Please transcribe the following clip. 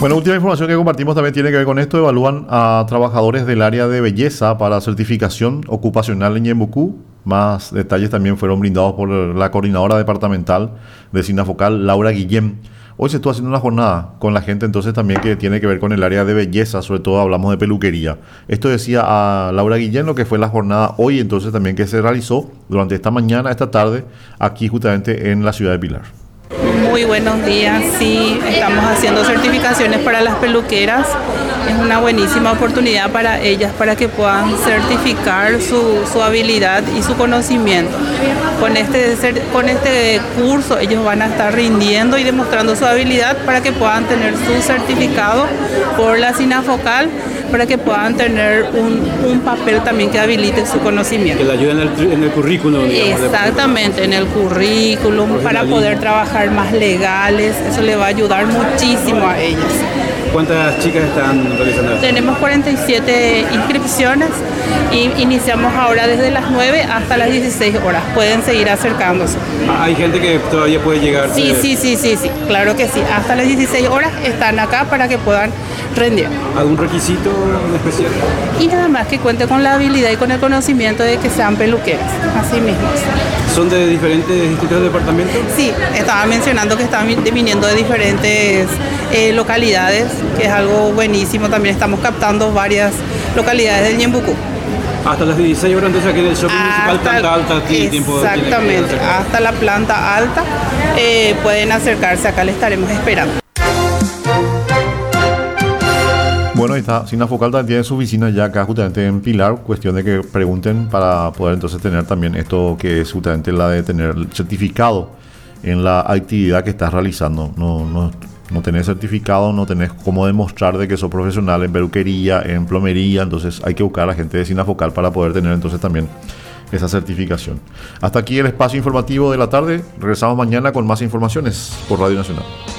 Bueno, última información que compartimos también tiene que ver con esto. Evalúan a trabajadores del área de belleza para certificación ocupacional en Ñembucú. Más detalles también fueron brindados por la coordinadora departamental de Sinafocal, Laura Guillén. Hoy se estuvo haciendo una jornada con la gente entonces también que tiene que ver con el área de belleza, sobre todo hablamos de peluquería. Esto decía a Laura Guillén lo que fue la jornada hoy entonces también que se realizó durante esta mañana, esta tarde, aquí justamente en la ciudad de Pilar. Muy buenos días, sí, estamos haciendo certificaciones para las peluqueras. Es una buenísima oportunidad para ellas para que puedan certificar su habilidad y su conocimiento. Con este curso ellos van a estar rindiendo y demostrando su habilidad para que puedan tener su certificado por la Sinafocal, para que puedan tener un papel también que habilite su conocimiento. Que le ayuden en el currículum. Exactamente, en el currículum, para poder trabajar más legales. Eso le va a ayudar muchísimo a ellas. ¿Cuántas chicas están realizando esto? Tenemos 47 inscripciones y iniciamos ahora desde las 9 hasta las 16 horas. Pueden seguir acercándose. ¿Hay gente que todavía puede llegar? Sí, claro que sí. Hasta las 16 horas están acá para que puedan rendir. ¿Algún requisito en especial? Y nada más que cuente con la habilidad y con el conocimiento de que sean peluqueras, así mismos. ¿Son de diferentes distritos del departamento? Sí, estaba mencionando que están viniendo de diferentes localidades, que es algo buenísimo. También estamos captando varias localidades del Ñembucú. Hasta las 16 horas entonces aquí en el shopping municipal, planta alta, ¿qué tiempo tiene? Exactamente, hasta la planta alta pueden acercarse, acá le estaremos esperando. Bueno, ahí está, Sinafocal también tiene su oficina ya acá justamente en Pilar, cuestión de que pregunten para poder entonces tener también esto que es justamente la de tener certificado en la actividad que estás realizando. No tenés certificado, no tenés cómo demostrar de que sos profesional en peluquería, en plomería, entonces hay que buscar a la gente de Sinafocal para poder tener entonces también esa certificación. Hasta aquí el espacio informativo de la tarde, regresamos mañana con más informaciones por Radio Nacional.